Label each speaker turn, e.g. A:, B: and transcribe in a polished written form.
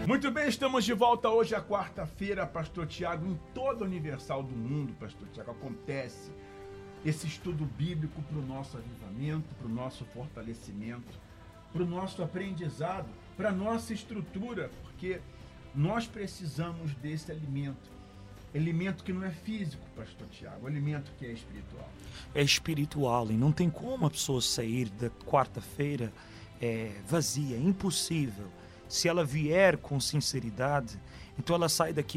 A: Muito bem, estamos de volta hoje à quarta-feira, Pastor Tiago, em toda a Universal do mundo, Pastor Tiago, acontece esse estudo bíblico para o nosso avivamento, para o nosso fortalecimento, para o nosso aprendizado, para a nossa estrutura, porque nós precisamos desse alimento que não é físico, Pastor Tiago, alimento que é espiritual.
B: É espiritual e não tem como a pessoa sair da quarta-feira vazia, impossível. Se ela vier com sinceridade, então ela sai daqui